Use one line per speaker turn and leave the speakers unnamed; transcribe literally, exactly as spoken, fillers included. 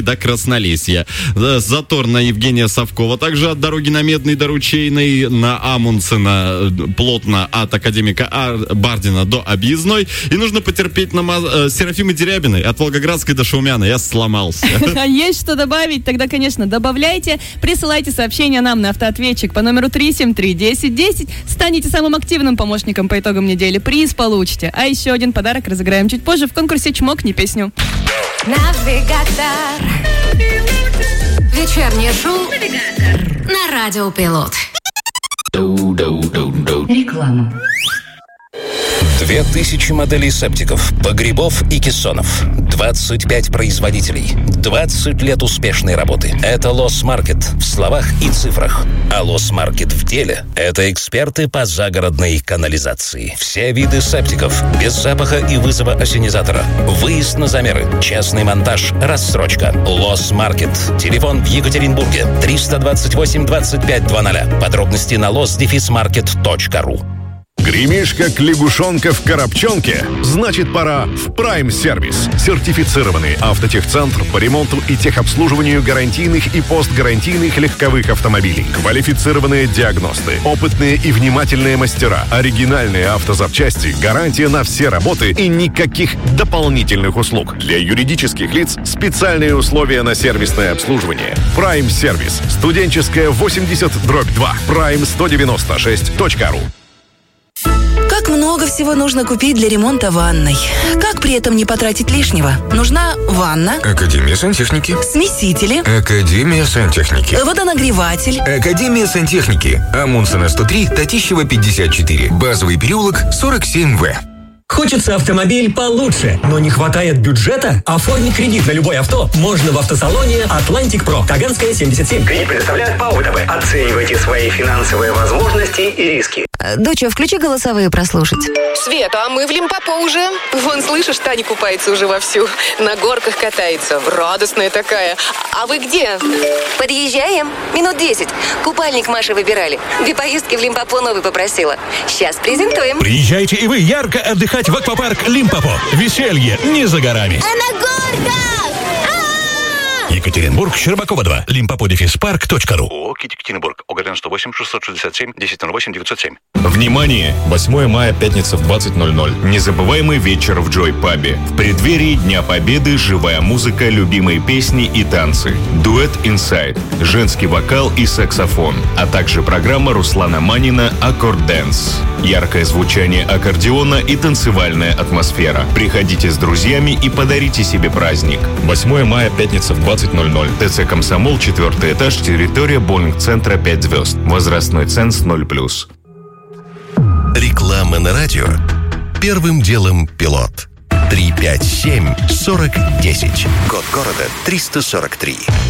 до Краснолесья. Затор на Евгения Совкова. Также от дороги на Медный до Ручейной, на Амундсена плотно от академика Ар- Бардина до Объездной. И нужно потерпеть на Маз... Серафимы Дерябиной от Волгоградской до Шаумяна. Я сломался.
А есть что добавить? Тогда, конечно, добавляйте. Присылайте сообщения нам на автоответчик по номеру три семь три десять десять. Станете самым активным помощником по итогам недели. Приз получите. А еще один подарок разыграем чуть позже в конкурсе «Чмокни песню».
Навигатор. Вечернее шоу на Радио Пилот.
Реклама.
Две тысячи моделей септиков, погребов и кессонов. двадцать пять производителей. двадцать лет успешной работы. Это Лос-Маркет в словах и цифрах. А Лос-Маркет в деле – это эксперты по загородной канализации. Все виды септиков, без запаха и вызова ассенизатора. Выезд на замеры, частный монтаж, рассрочка. Лос-Маркет. Телефон в Екатеринбурге. триста двадцать восемь двадцать пять двадцать. Подробности на лос маркет точка ру.
Гремишь, как лягушонка в коробчонке? Значит, пора в Prime Service. Сертифицированный автотехцентр по ремонту и техобслуживанию гарантийных и постгарантийных легковых автомобилей. Квалифицированные диагносты, опытные и внимательные мастера, оригинальные автозапчасти, гарантия на все работы и никаких дополнительных услуг. Для юридических лиц специальные условия на сервисное обслуживание. Prime Service. Студенческая восемьдесят дробь два. прайм сто девяносто шесть точка ру.
Как много всего нужно купить для ремонта ванной. Как при этом не потратить лишнего? Нужна ванна.
Академия сантехники.
Смесители.
Академия сантехники.
Водонагреватель.
Академия сантехники. Амундсена сто три, Татищева пятьдесят четыре. Базовый переулок сорок семь вэ.
Хочется автомобиль получше, но не хватает бюджета? Оформить кредит на любое авто можно в автосалоне Atlantic Pro. Таганская, семьдесят семь.
Кредит предоставляет ПАО ВТБ. Оценивайте свои финансовые возможности и риски.
Доча, включи голосовые прослушать.
Света, а мы в Лимпопо уже. Вон, слышишь, Таня купается уже вовсю. На горках катается. Радостная такая. А вы где?
Подъезжаем. Минут десять. Купальник Маши выбирали. Две поездки в Лимпопо новый попросила. Сейчас презентуем.
Приезжайте и вы ярко отдыхать в аквапарк Лимпопо. Веселье не за горами.
А на горках!
Екатеринбург, Щербакова два. Лимпопо дефис парк точка ру.
ООО Екатеринбург. ОГРН сто восемь шестьсот шестьдесят семь десять ноль восемь девятьсот семь.
Внимание! восьмое мая, пятница в двадцать ноль ноль. Незабываемый вечер в Джой Пабе. В преддверии Дня Победы живая музыка, любимые песни и танцы. Дуэт Inside, женский вокал и саксофон, а также программа Руслана Манина «Аккорд Дэнс». Яркое звучание аккордеона и танцевальная атмосфера. Приходите с друзьями и подарите себе праздник. восьмое мая, пятница в двадцать ноль ноль. ТЦ «Комсомол», четвертый этаж, территория боулинг-центра пять звезд. Возрастной ценз ноль плюс.
Реклама на радио. Первым делом пилот. три пять семь сорок десять. Код города триста сорок три.